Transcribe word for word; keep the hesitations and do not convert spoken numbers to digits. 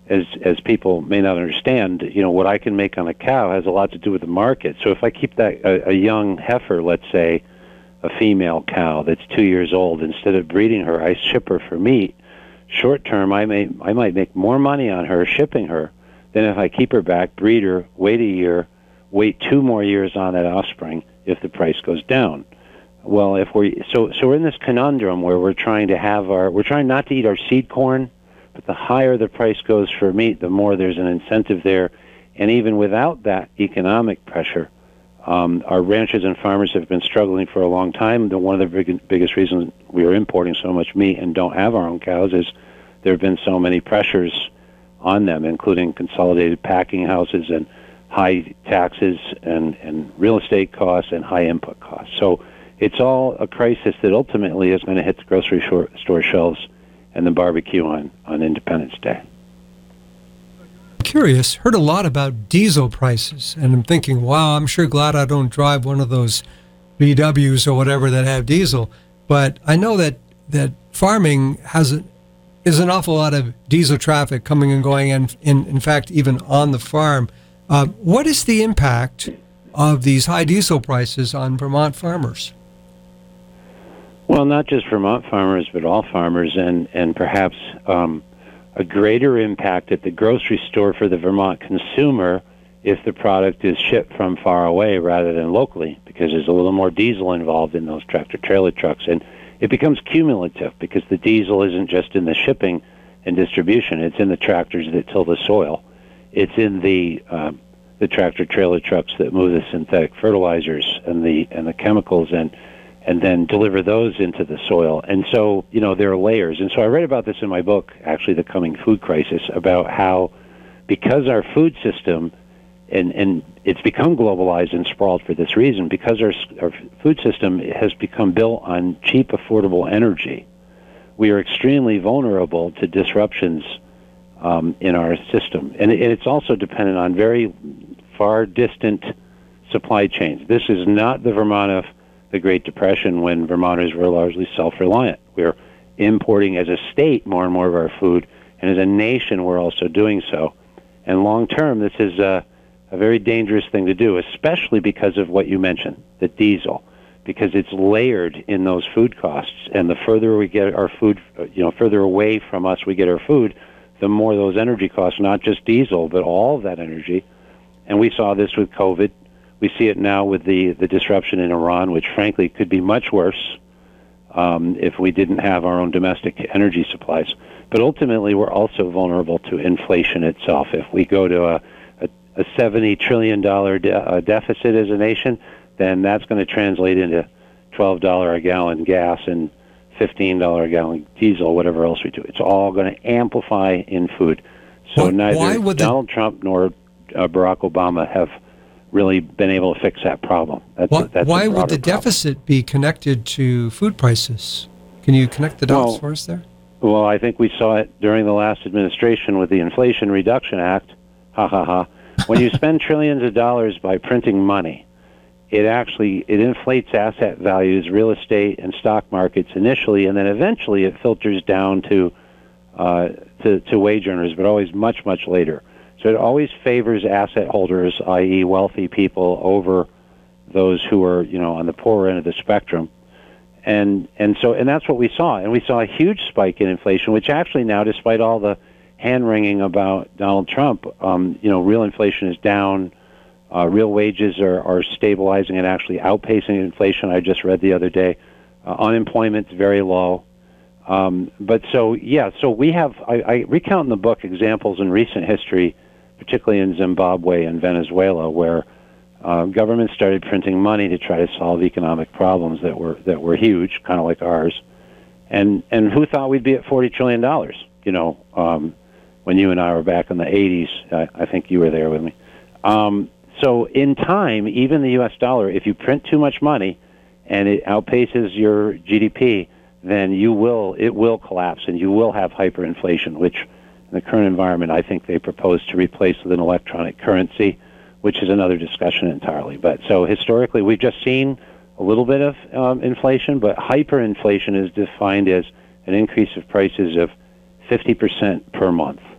as as people may not understand, you know, what I can make on a cow has a lot to do with the market. So if I keep that a, a young heifer, let's say, a female cow that's two years old, instead of breeding her, I ship her for meat. Short term, I may I might make more money on her shipping her than if I keep her back, breed her, wait a year, wait two more years on that offspring if the price goes down. Well, if we so so we're in this conundrum where we're trying to have our we're trying not to eat our seed corn, but the higher the price goes for meat, the more there's an incentive there. And even without that economic pressure, um, our ranchers and farmers have been struggling for a long time. The, one of the big, biggest reasons we are importing so much meat and don't have our own cows is there have been so many pressures on them, including consolidated packing houses and high taxes and, and real estate costs and high input costs. So it's all a crisis that ultimately is going to hit the grocery shor- store shelves and the barbecue on, on Independence Day. Curious, heard a lot about diesel prices, and I'm thinking, wow, I'm sure glad I don't drive one of those V Ws or whatever that have diesel. But I know that, that farming has a, is an awful lot of diesel traffic coming and going, and in, in fact, even on the farm. Uh, what is the impact of these high diesel prices on Vermont farmers? Well, not just Vermont farmers, but all farmers, and, and perhaps um, a greater impact at the grocery store for the Vermont consumer if the product is shipped from far away rather than locally, because there's a little more diesel involved in those tractor-trailer trucks. And it becomes cumulative because the diesel isn't just in the shipping and distribution. It's in the tractors that till the soil. It's in the um, the tractor-trailer trucks that move the synthetic fertilizers and the and the chemicals and and then deliver those into the soil. And so, you know, there are layers. And so I read about this in my book, actually, The Coming Food Crisis, about how because our food system, and, and it's become globalized and sprawled for this reason, because our, our food system has become built on cheap, affordable energy, we are extremely vulnerable to disruptions um, in our system. And, it, and it's also dependent on very far distant supply chains. This is not the Vermont of the Great Depression, when Vermonters were largely self-reliant. We're importing as a state more and more of our food, and as a nation we're also doing so. And long-term, this is a, a very dangerous thing to do, especially because of what you mentioned, the diesel, because it's layered in those food costs. And the further we get our food, you know, further away from us we get our food, the more those energy costs, not just diesel, but all of that energy. And we saw this with COVID. We see it now with the, the disruption in Iran, which frankly could be much worse um, if we didn't have our own domestic energy supplies. But ultimately, we're also vulnerable to inflation itself. If we go to a, a, a seventy trillion dollars de- uh, deficit as a nation, then that's going to translate into twelve dollars a gallon gas and fifteen dollars a gallon diesel, whatever else we do. It's all going to amplify in food. So well, neither Donald the... Trump nor uh, Barack Obama have really been able to fix that problem. That's, why that's why would the problem. deficit be connected to food prices? Can you connect the dots well, for us there? Well, I think we saw it during the last administration with the Inflation Reduction Act. Ha ha ha. When you spend trillions of dollars by printing money, it actually it inflates asset values, real estate and stock markets initially, and then eventually it filters down to uh, to, to wage earners, but always much, much later. So it always favors asset holders, that is wealthy people, over those who are, you know, on the poorer end of the spectrum. And and so and that's what we saw. And we saw a huge spike in inflation, which actually now, despite all the hand-wringing about Donald Trump, um, you know, real inflation is down. Uh, real wages are, are stabilizing and actually outpacing inflation. I just read the other day. Uh, unemployment's very low. Um, but so, yeah, so we have, I, I recount in the book examples in recent history, particularly in Zimbabwe and Venezuela, where uh, governments started printing money to try to solve economic problems that were that were huge, kind of like ours. And and who thought we'd be at forty trillion dollars? You know, um, when you and I were back in the eighties, I, I think you were there with me. Um, so in time, even the U S dollar, if you print too much money and it outpaces your G D P, then you will it will collapse and you will have hyperinflation, which in the current environment I think they propose to replace with an electronic currency, which is another discussion entirely. But so historically we've just seen a little bit of um, inflation, but hyperinflation is defined as an increase of prices of fifty percent per month.